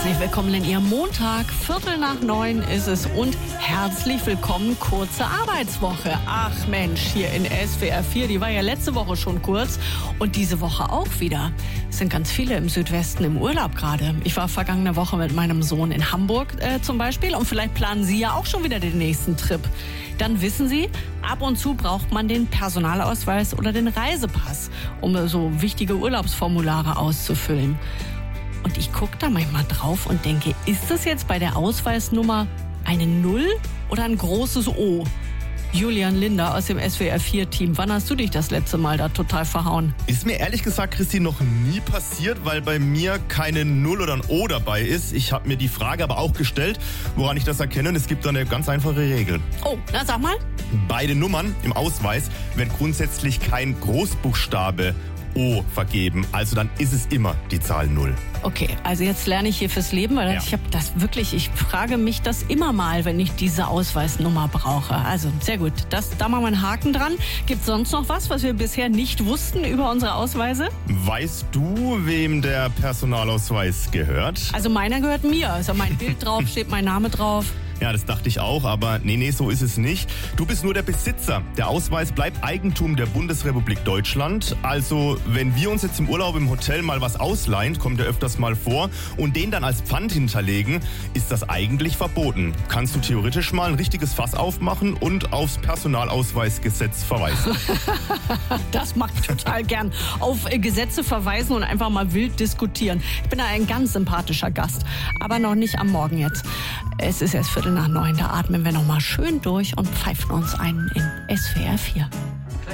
Herzlich willkommen in Ihrem Montag. 8:45 ist es und herzlich willkommen, kurze Arbeitswoche. Ach Mensch, hier in SWR 4, die war ja letzte Woche schon kurz und diese Woche auch wieder. Es sind ganz viele im Südwesten im Urlaub gerade. Ich war vergangene Woche mit meinem Sohn in Hamburg zum Beispiel und vielleicht planen Sie ja auch schon wieder den nächsten Trip. Dann wissen Sie, ab und zu braucht man den Personalausweis oder den Reisepass, um so wichtige Urlaubsformulare auszufüllen. Und ich gucke da manchmal drauf und denke, ist das jetzt bei der Ausweisnummer eine 0 oder ein großes O? Julian Linder aus dem SWR 4-Team, wann hast du dich das letzte Mal da total verhauen? Ist mir ehrlich gesagt, Christine, noch nie passiert, weil bei mir keine 0 oder ein O dabei ist. Ich habe mir die Frage aber auch gestellt, woran ich das erkenne. Und es gibt da eine ganz einfache Regel. Oh, na sag mal. Bei den Nummern im Ausweis wird grundsätzlich kein Großbuchstabe O vergeben. Also dann ist es immer die Zahl 0. Okay, also jetzt lerne ich hier fürs Leben, weil ich habe das wirklich, ich frage mich das immer mal, wenn ich diese Ausweisnummer brauche. Also sehr gut, da machen wir einen Haken dran. Gibt es sonst noch was wir bisher nicht wussten über unsere Ausweise? Weißt du, wem der Personalausweis gehört? Also meiner gehört mir. Also mein Bild drauf, steht mein Name drauf. Ja, das dachte ich auch, aber nee, so ist es nicht. Du bist nur der Besitzer. Der Ausweis bleibt Eigentum der Bundesrepublik Deutschland. Also, wenn wir uns jetzt im Urlaub im Hotel mal was ausleihen, kommt ja öfters mal vor, und den dann als Pfand hinterlegen, ist das eigentlich verboten. Kannst du theoretisch mal ein richtiges Fass aufmachen und aufs Personalausweisgesetz verweisen. Das mache ich total gern. Auf Gesetze verweisen und einfach mal wild diskutieren. Ich bin da ein ganz sympathischer Gast, aber noch nicht am Morgen jetzt. Es ist erst 8:45, da atmen wir noch mal schön durch und pfeifen uns ein in SWR 4.